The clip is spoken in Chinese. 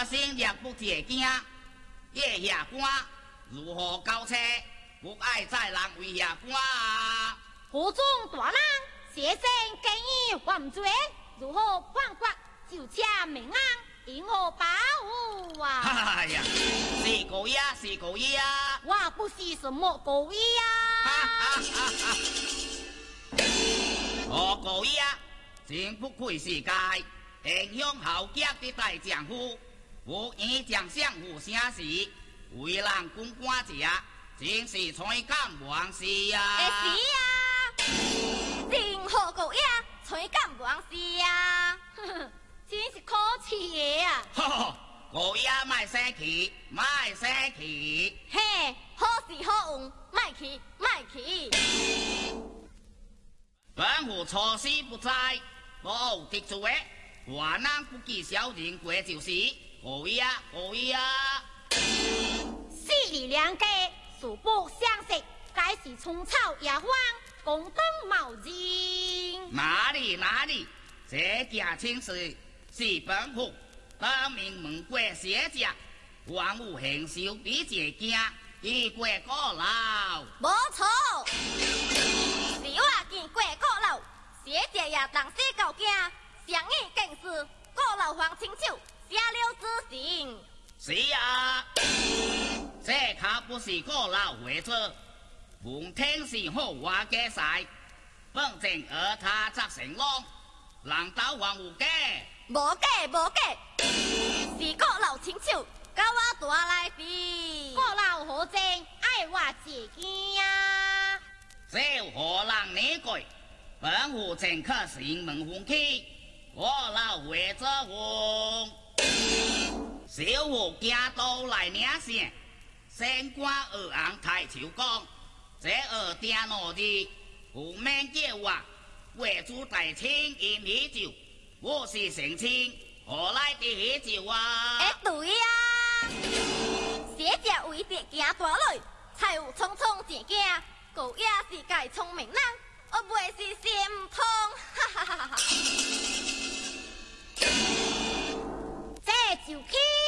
姓略不解惊，夜下官如何交车？不爱再人为下官啊！ 河中大人，先生今日还罪，如何判决？就请明安引我保护啊！ 哎呀，是故意啊，是故意啊！ 我不是什么故意啊！ 我故意啊，真不愧是界，英雄豪杰的大丈夫，不以将相互相视，为人公官家，真是才干王事啊！ 会是啊，真好故意啊，才干王事啊！ 呵呵，真是可气的啊！ 呵呵，故意啊，卖生气，卖生气！ 嘿，好事好运，卖去卖去。 本府错失不在，无敌主的，万人不计小人过就是故意啊，故意啊！ 势力两家，素不相识，该是冲草野荒，共登冒人。 哪里，这件亲事是本府当明门过写家，万物行修比这惊，一过过劳。 无错，是我见过过老，写者也当写到惊，相依更是过老还亲手，写了之情。 是啊，这可不是过劳为者，奉天是好话嘅晒，本正而他则成long，人斗还有假。 无假，是过老亲手，教我带来的。 过老何正爱我自己啊！ 这何人理鬼？本府正可行门风气，过劳为者王。小户家都来领先，升官二行抬手讲，这二点落地，不免叫我为主大清饮喜酒，我是成亲，何来的喜酒啊？ 对啊，写者为着行大路，才有匆匆前行，故也是介聪明人，而袂是心唔通，哈哈哈哈！ 这就去。